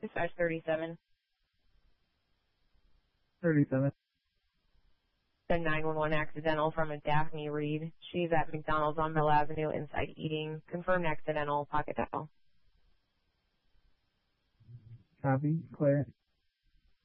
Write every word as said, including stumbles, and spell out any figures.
Dispatch thirty-seven. thirty-seven. The nine one one accidental from a Daphne Reed. She's at McDonald's on Mill Avenue inside eating. Confirmed accidental, pocket dial. Copy. Clear.